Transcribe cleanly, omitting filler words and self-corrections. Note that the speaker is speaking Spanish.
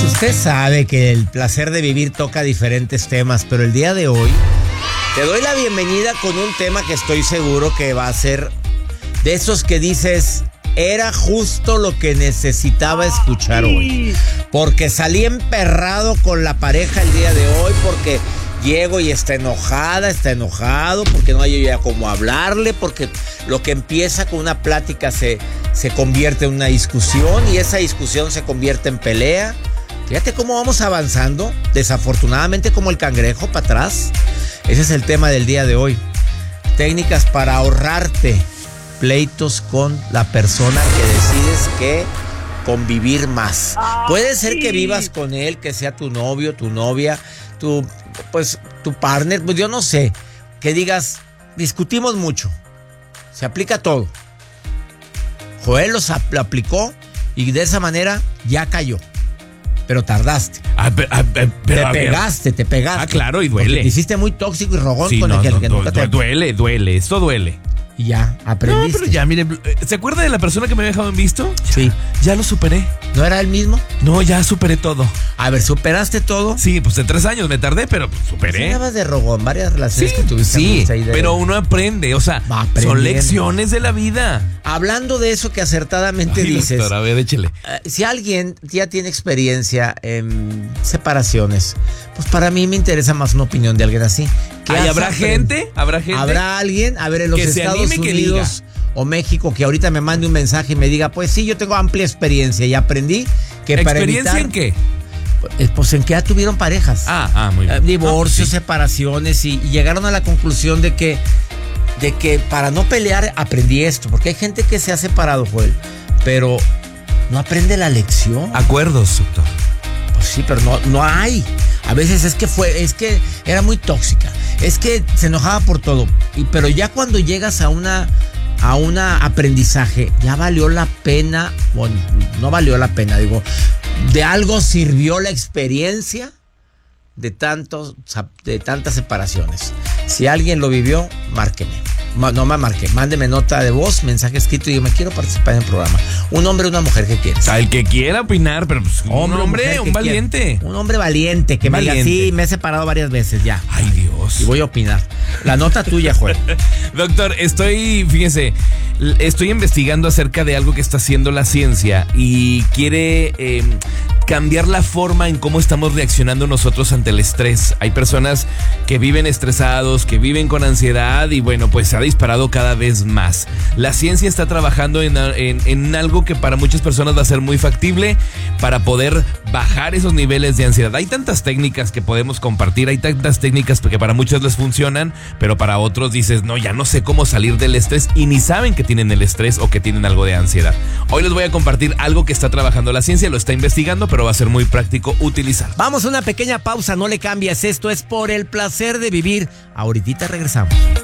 Usted sabe que el placer de vivir toca diferentes temas, pero el día de hoy te doy la bienvenida con un tema que estoy seguro que va a ser de esos que dices, era justo lo que necesitaba escuchar hoy. Porque salí emperrado con la pareja el día de hoy, porque llego y está enojado, porque no hay ya cómo hablarle, porque lo que empieza con una plática se convierte en una discusión y esa discusión se convierte en pelea. Fíjate cómo vamos avanzando, desafortunadamente como el cangrejo para atrás. Ese es el tema del día de hoy. Técnicas para ahorrarte pleitos con la persona que decides que convivir más. Puede ser que vivas con él, que sea tu novio, tu novia, tu partner, pues yo no sé. Que digas, discutimos mucho. Se aplica todo. Joel lo aplicó y de esa manera ya cayó. Pero tardaste. Te pegaste. Ah, claro, y duele. Porque te hiciste muy tóxico y rogón sí, con el que nunca te... Duele, esto duele. Y ya, aprendiste. No, pero ya, mire, ¿se acuerda de la persona que me había dejado en visto? Sí. Ya lo superé. ¿No era el mismo? No, ya superé todo. A ver, ¿superaste todo? Sí, pues en 3 años me tardé, pero pues, superé. Hablabas de rogón, varias relaciones Sí, que tuviste. sí, ahí pero uno aprende, o sea, son lecciones de la vida. Hablando de eso que acertadamente dices, doctor, a ver, échele. Si alguien ya tiene experiencia en separaciones, pues para mí me interesa más una opinión de alguien así. ¿Habrá gente? ¿Habrá alguien? A ver, en los que Estados se anime, Unidos o México, que ahorita me mande un mensaje y me diga, pues sí, yo tengo amplia experiencia y aprendí que para ¿Experiencia en qué? Pues en que ya tuvieron parejas. Muy bien. Divorcios, separaciones y llegaron a la conclusión de que para no pelear aprendí esto, porque hay gente que se ha separado, Joel, pero no aprende la lección. Acuerdos, doctor. Pues sí, pero no hay. A veces es que era muy tóxica, es que se enojaba por todo, pero ya cuando llegas a un aprendizaje, ya valió la pena, bueno, no valió la pena, digo, de algo sirvió la experiencia de tantas separaciones. Si alguien lo vivió, márqueme. No me marque, mándeme nota de voz, mensaje escrito y yo me quiero participar en el programa. Un hombre o una mujer que quieres. El que quiera opinar, pero pues, un valiente. Un hombre valiente que me diga, sí, me he separado varias veces ya. Ay, Dios. Y voy a opinar. La nota tuya, Joel. Doctor, fíjese, estoy investigando acerca de algo que está haciendo la ciencia y quiere cambiar la forma en cómo estamos reaccionando nosotros ante el estrés. Hay personas que viven estresados, que viven con ansiedad y bueno, pues se ha disparado cada vez más. La ciencia está trabajando en algo que para muchas personas va a ser muy factible para poder bajar esos niveles de ansiedad. Hay tantas técnicas que podemos compartir, hay tantas técnicas que para muchos les funcionan, pero para otros dices, no, ya no sé cómo salir del estrés y ni saben que tienen el estrés o que tienen algo de ansiedad. Hoy les voy a compartir algo que está trabajando la ciencia, lo está investigando, pero va a ser muy práctico utilizar. Vamos a una pequeña pausa, no le cambies, esto es Por el Placer de Vivir. Ahorita regresamos.